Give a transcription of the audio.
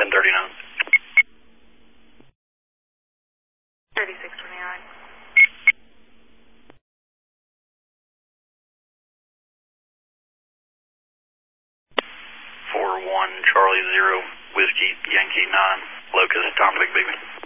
1039. 3629. 41 Charlie 0 Whiskey Yankee 9 Locust Tom Big Baby.